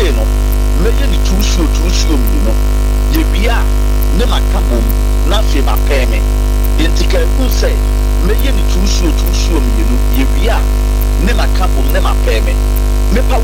say no meye ni tusuo mmienu yebia ne makabom na fe ma peme entika ku say meye ni tusuo mmienu yebia ne makabom ne ma peme mepa